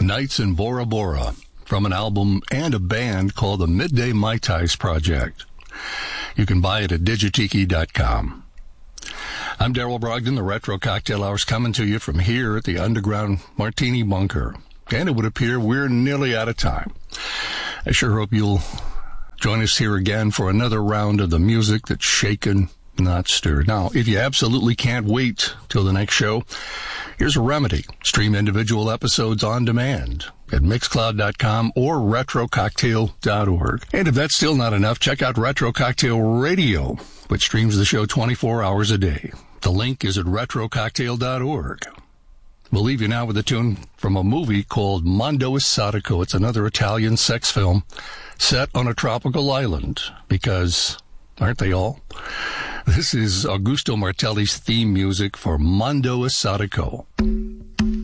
Nights in Bora Bora, from an album and a band called the Midday Mai Tais Project. You can buy it at digitiki.com. I'm Daryl Brogdon. The Retro Cocktail Hour's coming to you from here at the Underground Martini Bunker. And it would appear we're nearly out of time. I sure hope you'll join us here again for another round of the music that's shaken, not stirred. Now, if you absolutely can't wait till the next show, here's a remedy. Stream individual episodes on demand at Mixcloud.com or RetroCocktail.org. And if that's still not enough, check out Retro Cocktail Radio, which streams the show 24 hours a day. The link is at RetroCocktail.org. We'll leave you now with a tune from a movie called Mondo Esotico. It's another Italian sex film set on a tropical island, because aren't they all? This is Augusto Martelli's theme music for Mondo Esotico.